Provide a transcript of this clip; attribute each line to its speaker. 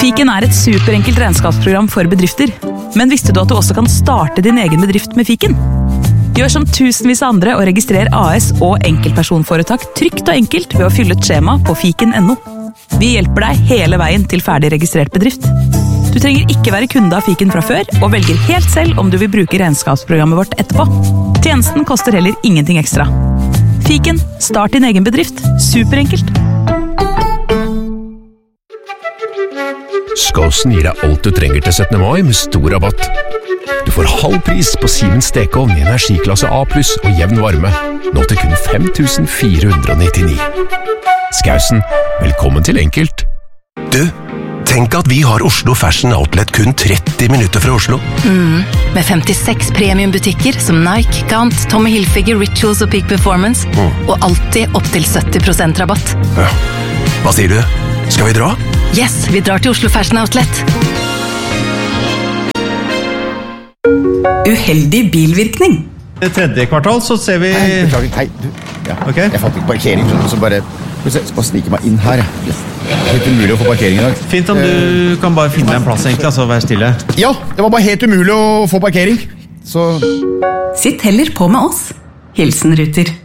Speaker 1: Fiken et superenkelt regnskapsprogram for bedrifter. Men visste du at du også kan starte din egen bedrift med Fiken? Gjør som tusenvis av andre og registrer AS og enkeltpersonforetak trygt og enkelt ved å fylle et skjema på fiken.no. Vi hjelper deg hele veien til ferdig registrert bedrift. Du trenger ikke være kunde av Fiken fra før, og velger helt selv om du vil bruke regnskapsprogrammet vårt etterpå. Tjenesten koster heller ingenting ekstra. Fiken, start din egen bedrift. Superenkelt.
Speaker 2: Skåsen gir deg alt du trenger til 17. mai med stor rabatt. Du får halv pris på Siemens stekeovn i energiklasse A+, og jevn varme. Nå til kun 5.499. Skåsen, velkommen til enkelt.
Speaker 3: Du, tenk at vi har Oslo Fashion Outlet kun 30 minutter fra Oslo.
Speaker 4: Med 56 premiumbutikker som Nike, Gant, Tommy Hilfiger, Rituals og Peak Performance, og alltid opp til 70% rabatt.
Speaker 3: Ja. Hva sier du? Skal vi dra?
Speaker 4: Yes, vi drar til Oslo Fashion Outlet.
Speaker 1: Uheldig bilvirkning.
Speaker 5: I tredje kvartal så ser vi...
Speaker 6: Hei, du. Ja.
Speaker 5: Ok.
Speaker 6: Jeg fant ikke parkering, så bare snike meg inn her. Det er helt umulig å få parkering i dag.
Speaker 5: Fint om du kan bare finne en plass egentlig, altså være stille.
Speaker 6: Ja, det var bare helt umulig å få parkering. Så...
Speaker 1: Sitt heller på med oss. Hilsen Ruter.